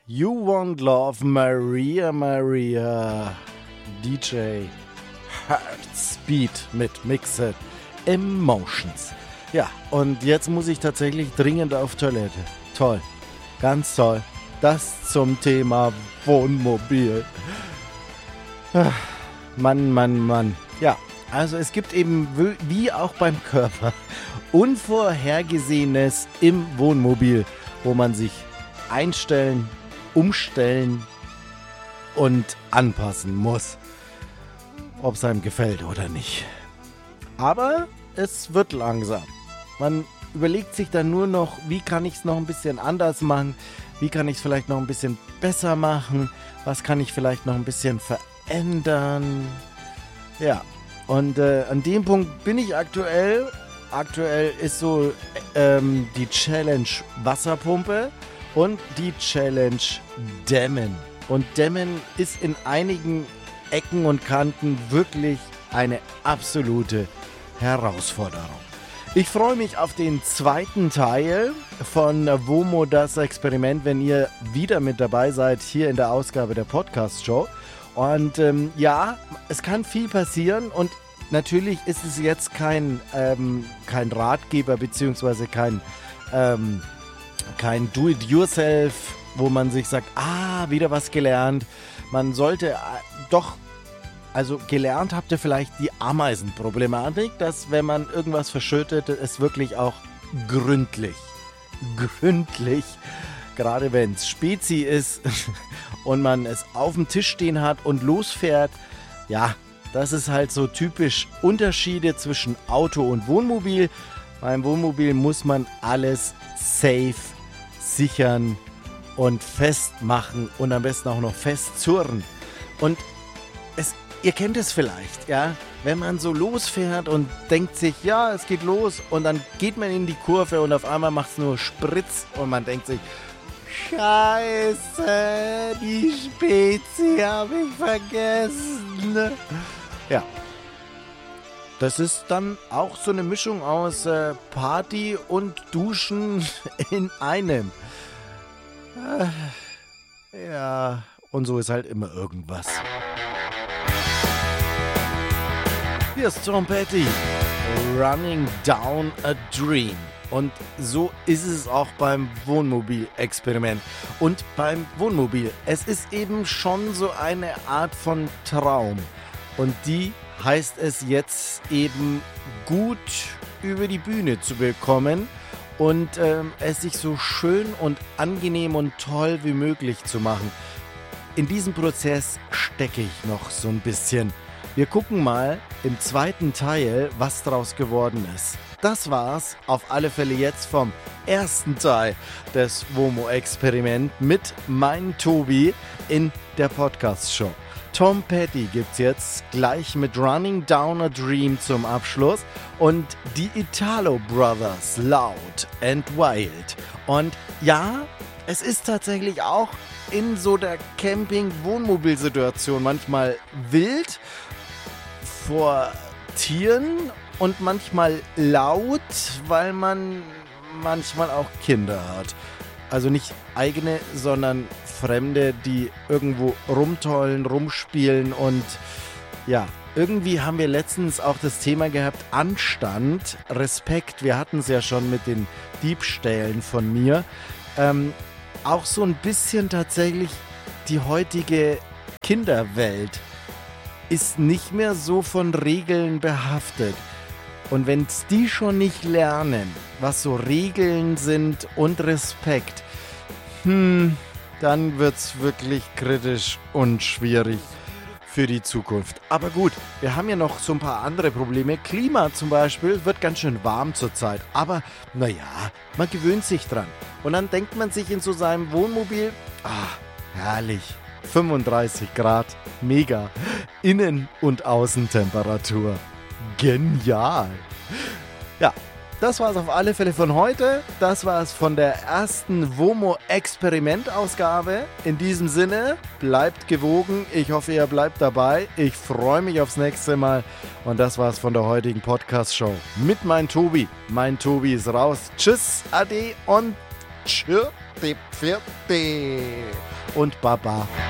You Want Love, Maria Maria, DJ Heartspeed mit Mixed Emotions. Ja, und jetzt muss ich tatsächlich dringend auf Toilette. Toll, ganz toll. Das zum Thema Wohnmobil. Mann. Ja, also es gibt eben, wie auch beim Körper, Unvorhergesehenes im Wohnmobil, wo man sich einstellen, umstellen und anpassen muss, ob es einem gefällt oder nicht. Aber es wird langsam. Man überlegt sich dann nur noch, wie kann ich es noch ein bisschen anders machen, wie kann ich es vielleicht noch ein bisschen besser machen, was kann ich vielleicht noch ein bisschen verändern. Ja, und an dem Punkt bin ich aktuell. Aktuell ist so die Challenge Wasserpumpe und die Challenge Dämmen. Und Dämmen ist in einigen Ecken und Kanten wirklich eine absolute Herausforderung. Ich freue mich auf den zweiten Teil von WOMO das Experiment, wenn ihr wieder mit dabei seid hier in der Ausgabe der Podcast-Show. Und ja, es kann viel passieren und natürlich ist es jetzt kein Ratgeber bzw. kein Do-it-yourself, wo man sich sagt, wieder was gelernt. Man sollte doch, also gelernt habt ihr vielleicht die Ameisenproblematik, dass wenn man irgendwas verschüttet, es wirklich auch gründlich, gerade wenn es Spezi ist und man es auf dem Tisch stehen hat und losfährt, ja, das ist halt so typisch Unterschiede zwischen Auto und Wohnmobil. Beim Wohnmobil muss man alles safe sichern und festmachen und am besten auch noch festzurren. Und ihr kennt es vielleicht, ja, wenn man so losfährt und denkt sich, ja, es geht los und dann geht man in die Kurve und auf einmal macht es nur Spritz und man denkt sich, Scheiße, die Spezi habe ich vergessen. Ja, das ist dann auch so eine Mischung aus Party und Duschen in einem. Ja, und so ist halt immer irgendwas. Hier ist Tom Petty, Running Down a Dream. Und so ist es auch beim Wohnmobil-Experiment. Und beim Wohnmobil, es ist eben schon so eine Art von Traum. Und die heißt es jetzt eben gut über die Bühne zu bekommen und es sich so schön und angenehm und toll wie möglich zu machen. In diesem Prozess stecke ich noch so ein bisschen. Wir gucken mal im zweiten Teil, was draus geworden ist. Das war's auf alle Fälle jetzt vom ersten Teil des WOMO-Experiment mit mein Tobi in der Podcast-Show. Tom Petty gibt's jetzt gleich mit Running Down a Dream zum Abschluss und die Italo Brothers Loud and Wild. Und ja, es ist tatsächlich auch in so der Camping-Wohnmobil-Situation manchmal wild vor Tieren und manchmal laut, weil man manchmal auch Kinder hat. Also nicht eigene, sondern Fremde, die irgendwo rumtollen, rumspielen und ja, irgendwie haben wir letztens auch das Thema gehabt, Anstand, Respekt, wir hatten es ja schon mit den Diebstählen von mir. Auch so ein bisschen tatsächlich die heutige Kinderwelt ist nicht mehr so von Regeln behaftet. Und wenn es die schon nicht lernen, was so Regeln sind und Respekt, dann wird es wirklich kritisch und schwierig für die Zukunft. Aber gut, wir haben ja noch so ein paar andere Probleme. Klima zum Beispiel wird ganz schön warm zurzeit. Aber naja, man gewöhnt sich dran. Und dann denkt man sich in so seinem Wohnmobil, herrlich, 35 Grad, mega, Innen- und Außentemperatur. Genial. Ja, das war es auf alle Fälle von heute. Das war es von der ersten WOMO-Experiment-Ausgabe. In diesem Sinne, bleibt gewogen. Ich hoffe, ihr bleibt dabei. Ich freue mich aufs nächste Mal. Und das war es von der heutigen Podcast-Show mit mein Tobi. Mein Tobi ist raus. Tschüss, ade und tschüss, die Pfiat. und Baba.